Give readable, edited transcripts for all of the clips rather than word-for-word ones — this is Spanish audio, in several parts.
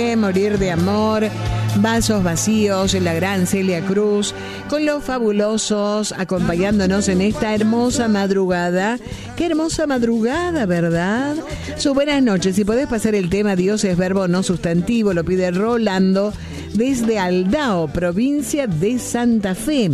Morir de amor, Vasos Vacíos, la gran Celia Cruz, con Los Fabulosos, acompañándonos en esta hermosa madrugada. Qué hermosa madrugada, ¿verdad? Su buenas noches. Si podés pasar el tema Dios es verbo no sustantivo, lo pide Rolando desde Aldao, provincia de Santa Fe.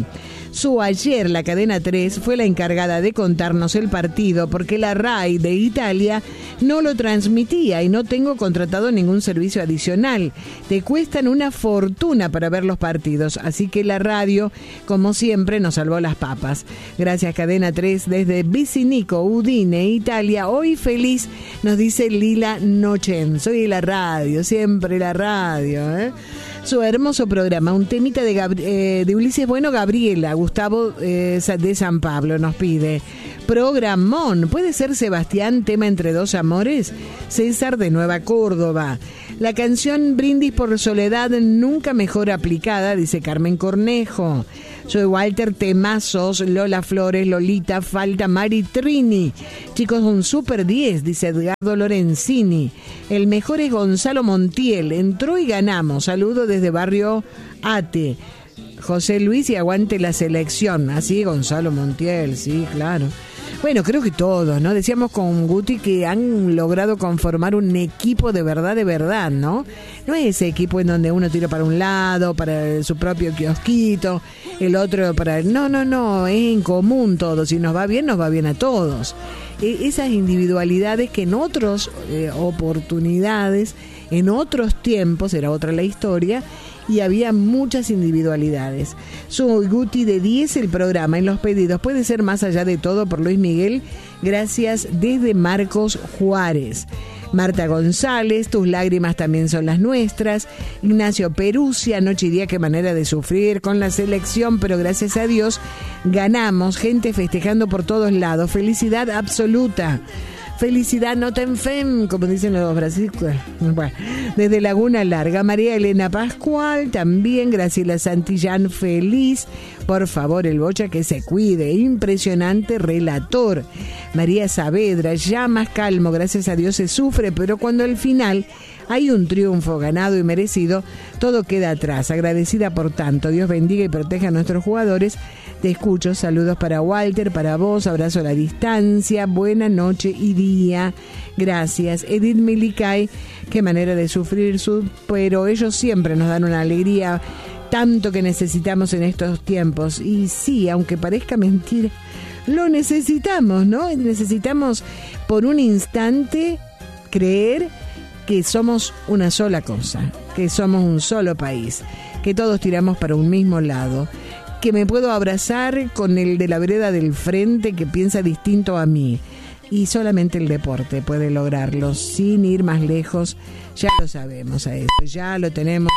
Ayer la cadena 3 fue la encargada de contarnos el partido porque la RAI de Italia no lo transmitía y no tengo contratado ningún servicio adicional. Te cuestan una fortuna para ver los partidos, así que la radio, como siempre, nos salvó las papas. Gracias cadena 3 desde Vicinico, Udine, Italia. Hoy feliz, nos dice Lila Nochen. Soy la radio, siempre la radio, ¿eh? Su hermoso programa, un temita de Ulises Bueno, Gabriela, Gustavo de San Pablo nos pide. Programón, ¿puede ser Sebastián, tema Entre Dos Amores? César de Nueva Córdoba. La canción Brindis por Soledad, nunca mejor aplicada, dice Carmen Cornejo. Soy Walter, temazos, Lola Flores, Lolita, falta Mari Trini. Chicos, un super 10, dice Edgardo Lorenzini. El mejor es Gonzalo Montiel, entró y ganamos. Saludo desde Barrio Ate. José Luis y aguante la selección. Así, Gonzalo Montiel, sí, claro. Bueno, creo que todos, ¿no? Decíamos con Guti que han logrado conformar un equipo de verdad, ¿no? No es ese equipo en donde uno tira para un lado, para su propio kiosquito, el otro para... No, es en común todo. Si nos va bien a todos. Esas individualidades que en otras oportunidades, en otros tiempos, era otra la historia, y había muchas individualidades. Soy Guti de 10 el programa en los pedidos. Puede ser Más allá de todo por Luis Miguel. Gracias desde Marcos Juárez. Marta González, tus lágrimas también son las nuestras. Ignacio Perusia, noche y día, qué manera de sufrir con la selección, pero gracias a Dios ganamos. Gente festejando por todos lados. Felicidad absoluta. Felicidad, no te enfermes, como dicen los brasileños. Bueno, desde Laguna Larga, María Elena Pascual, también Graciela Santillán, feliz. Por favor, el Bocha que se cuide. Impresionante relator. María Saavedra, ya más calmo, gracias a Dios se sufre, pero cuando al final hay un triunfo ganado y merecido, todo queda atrás. Agradecida por tanto. Dios bendiga y proteja a nuestros jugadores. Te escucho. Saludos para Walter, para vos. Abrazo a la distancia. Buena noche y día. Gracias. Edith Milicay, qué manera de sufrir, pero ellos siempre nos dan una alegría, tanto que necesitamos en estos tiempos. Y sí, aunque parezca mentira, lo necesitamos, ¿no? Necesitamos por un instante creer que somos una sola cosa, que somos un solo país, que todos tiramos para un mismo lado, que me puedo abrazar con el de la vereda del frente que piensa distinto a mí. Y solamente el deporte puede lograrlo, sin ir más lejos. Ya lo sabemos a eso, ya lo tenemos,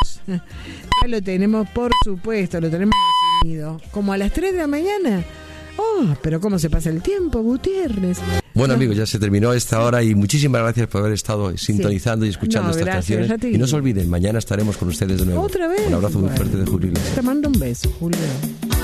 por supuesto, lo tenemos asumido. Como a las 3 de la mañana. Oh, pero cómo se pasa el tiempo, Gutiérrez. Bueno, amigos, ya se terminó esta hora y muchísimas gracias por haber estado sintonizando y escuchando estas canciones. Y no se olviden, mañana estaremos con ustedes de nuevo. Otra vez. Un abrazo muy fuerte de Julio. Te mando un beso, Julio.